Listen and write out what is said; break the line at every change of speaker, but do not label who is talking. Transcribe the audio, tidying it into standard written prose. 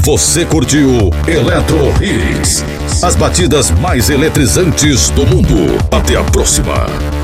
Você curtiu Eletro Hits, as batidas mais eletrizantes do mundo. Até a próxima.